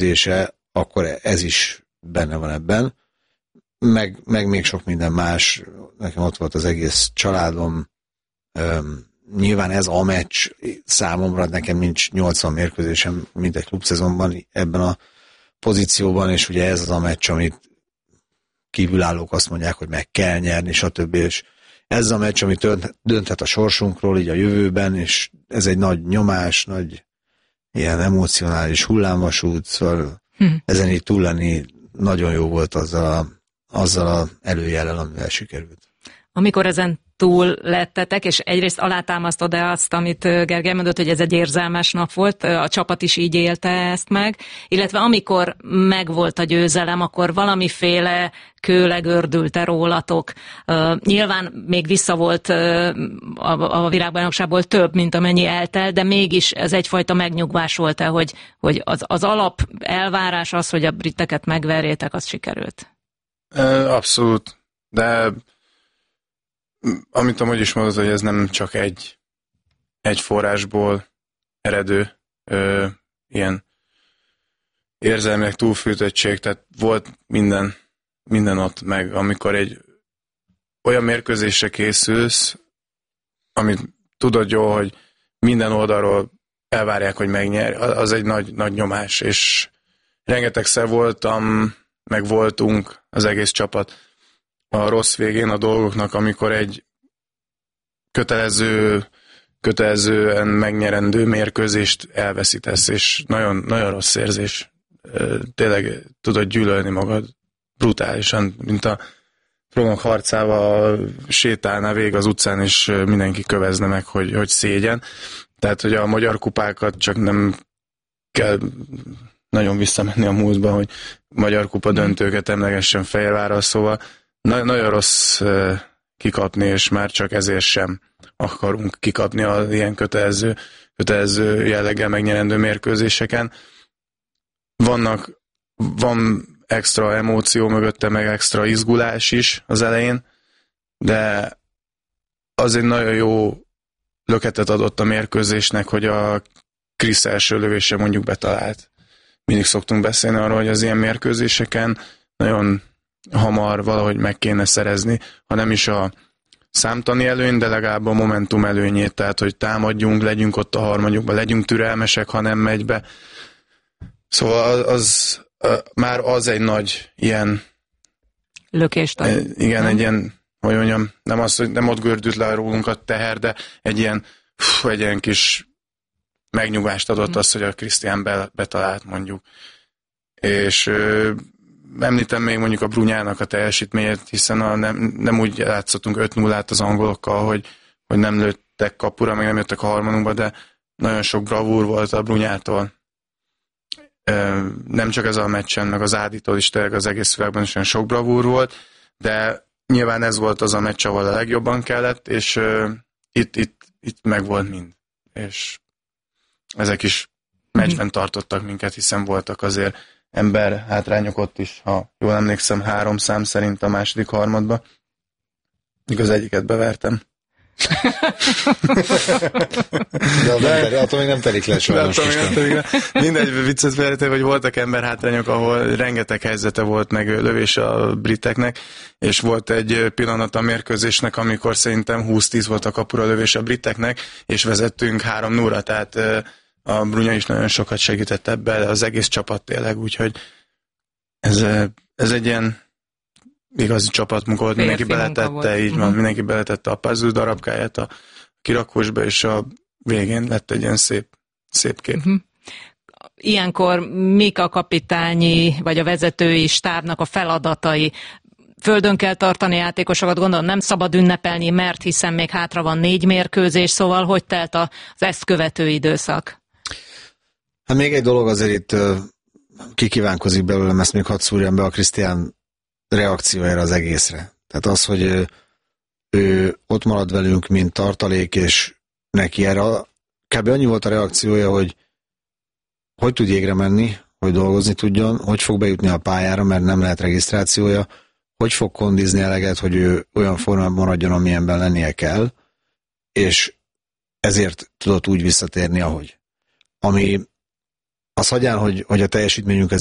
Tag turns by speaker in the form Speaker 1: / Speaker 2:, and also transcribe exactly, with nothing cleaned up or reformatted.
Speaker 1: mérkőzése, akkor ez is benne van ebben. Meg, meg még sok minden más. Nekem ott volt az egész családom. Üm, nyilván ez a meccs számomra, nekem nincs nyolcvan mérkőzésem, mint egy klubszezonban ebben a pozícióban, és ugye ez az a meccs, amit kívülállók azt mondják, hogy meg kell nyerni, stb. És ez a meccs, ami dönthet a sorsunkról így a jövőben, és ez egy nagy nyomás, nagy ilyen emocionális hullámvasút, szóval hm. ezen így túl lenni nagyon jó volt azzal a, azzal a előjellel, amivel sikerült.
Speaker 2: Amikor ezen túl lettetek, és egyrészt alátámasztod-e azt, amit Gergely mondott, hogy ez egy érzelmes nap volt, a csapat is így élte ezt meg, illetve amikor megvolt a győzelem, akkor valamiféle kő legördült-e rólatok. Uh, nyilván még vissza volt uh, a, a világbajnokságból több, mint amennyi eltelt, de mégis ez egyfajta megnyugvás volt-e, hogy, hogy az, az alap elvárás az, hogy a briteket megverjétek, az sikerült?
Speaker 3: Abszolút, de amit amúgy is mondod, hogy ez nem csak egy, egy forrásból eredő ö, ilyen érzelmileg túlfűtöttség, tehát volt minden, minden ott, meg amikor egy olyan mérkőzésre készülsz, amit tudod jó, hogy minden oldalról elvárják, hogy megnyer, az egy nagy, nagy nyomás, és rengetegszer voltam, meg voltunk az egész csapat a rossz végén a dolgoknak, amikor egy kötelező, kötelezően megnyerendő mérkőzést elveszítesz, és nagyon, nagyon rossz érzés. Tényleg tudod gyűlölni magad brutálisan, mint a trónok harcával sétálna végig az utcán, és mindenki kövezne meg, hogy, hogy szégyen. Tehát, hogy a magyar kupákat csak nem kell nagyon visszamenni a múltba, hogy magyar kupa döntőket emlegessen Fehérvárral, szóval Na- nagyon rossz uh, kikapni, és már csak ezért sem akarunk kikapni az ilyen kötelező, kötelező jelleggel megnyerendő mérkőzéseken. Vannak, van extra emóció mögötte, meg extra izgulás is az elején, de az egy nagyon jó löketet adott a mérkőzésnek, hogy a Krisz első lövése mondjuk betalált. Mindig szoktunk beszélni arról, hogy az ilyen mérkőzéseken nagyon hamar valahogy meg kéne szerezni, ha nem is a számtani előny, de legalább a momentum előnyét, tehát hogy támadjunk, legyünk ott a harmadjukban, legyünk türelmesek, ha nem megy be. Szóval az, az már az egy nagy ilyen
Speaker 2: lökést ad.
Speaker 3: Igen, nem? Egy ilyen, hogy mondjam, nem az, hogy nem ott gördült le rólunk a teher, de egy ilyen, fú, egy ilyen kis megnyugvást adott az, hogy a Krisztián be, betalált mondjuk. És említem még mondjuk a Brunyának a teljesítményét, hiszen a nem, nem úgy játszottunk öt nullát az angolokkal, hogy, hogy nem lőttek kapura, meg nem jöttek a harmadunkba, de nagyon sok bravúr volt a Brunyától. Nem csak ez a meccsen, meg az Áditól is, tényleg az egész világban is olyan sok bravúr volt, de nyilván ez volt az a meccs, ahol a legjobban kellett, és uh, itt, itt, itt meg volt mind. És ezek is meccsben tartottak minket, hiszen voltak azért ember hátrányok ott is, ha jól emlékszem, három szám szerint a második harmadba. Igaz, egyiket bevertem.
Speaker 1: De, de attól még nem telik le sajnos.
Speaker 3: Mindegy, viccet félretéve, hogy voltak ember hátrányok, ahol rengeteg helyzete volt meg lövés a briteknek, és volt egy pillanat a mérkőzésnek, amikor szerintem húsz-tíz volt a kapura lövés a briteknek, és vezettünk három nullra, tehát a Brunya is nagyon sokat segített ebben, az egész csapat tényleg, úgyhogy ez, ez egy ilyen igazi csapatmunka volt, mindenki beletette, így van, uh-huh. mindenki beletette a puzzle darabkáját a kirakósba, és a végén lett egy ilyen szép, szép kép. Uh-huh.
Speaker 2: Ilyenkor mik a kapitányi, vagy a vezetői stábnak a feladatai? Földön kell tartani játékosokat, gondolom nem szabad ünnepelni, mert hiszen még hátra van négy mérkőzés, szóval hogy telt az ezt követő időszak?
Speaker 1: Hát még egy dolog azért itt kikívánkozik belőlem, ezt még hadd szúrjam be a Krisztián reakciójára az egészre. Tehát az, hogy ő, ő ott marad velünk, mint tartalék, és neki erre kb. Annyi volt a reakciója, hogy hogy tud jégre menni, hogy dolgozni tudjon, hogy fog bejutni a pályára, mert nem lehet regisztrációja, hogy fog kondizni eleget, hogy ő olyan formában maradjon, amilyenben lennie kell, és ezért tudott úgy visszatérni, ahogy. Ami az hagyján, hogy, hogy a teljesítményünk